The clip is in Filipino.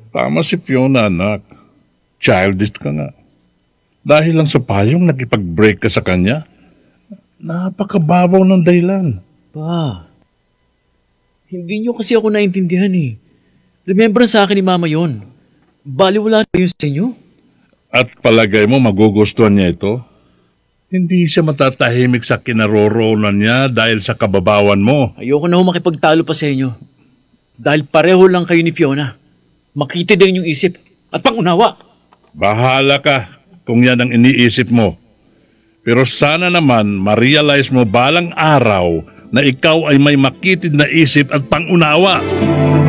Tama si Fiona, anak. Childish ka nga. Dahil lang sa payong nakipag-break ka sa kanya, napakababaw ng dahilan. Pa, hindi niyo kasi ako naintindihan eh. Remember sa akin ni Mama yon. Baliwala na yun sa inyo. At palagay mo magugustuhan niya ito? Hindi siya matatahimik sa kinaroroonan niya dahil sa kababawan mo. Ayoko na ho makipagtalo pa sa inyo. Dahil pareho lang kayo ni Fiona. Makitid ang inyong isip at pangunawa. Bahala ka kung yan ang iniisip mo. Pero sana naman ma-realize mo balang araw na ikaw ay may makitid na isip at pangunawa.